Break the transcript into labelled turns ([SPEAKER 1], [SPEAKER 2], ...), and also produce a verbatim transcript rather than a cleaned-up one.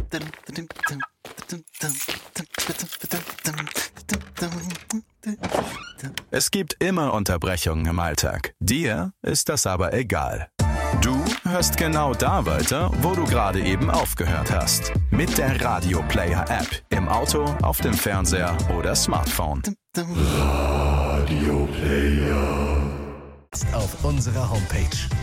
[SPEAKER 1] Es gibt immer Unterbrechungen im Alltag. Dir ist das aber egal. Du hörst genau da weiter, wo du gerade eben aufgehört hast. Mit der Radio Player App. Im Auto, auf dem Fernseher oder Smartphone.
[SPEAKER 2] Radio Player.
[SPEAKER 3] Auf unserer Homepage